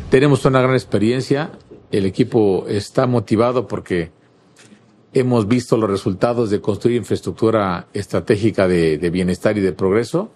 Tenemos una gran experiencia, el equipo está motivado porque hemos visto los resultados de construir infraestructura estratégica de bienestar y de progreso.